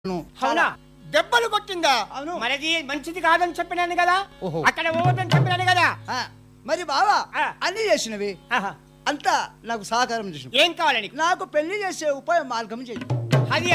అవునా? దెబ్బలు కొట్టిందా? అవును. మనది మంచిది కాదని చెప్పినాను కదా, ఓహో. అక్కడ పోవద్దని చెప్పినాను కదా. మరి బావా ఆ. అన్ని చేసినవి ఆహా. అంతా నాకు సహకారం చేసిన ఏం కావాలి నీకు? నాకు పెళ్లి చేసే ఉపాయం మార్గం చెయ్యి.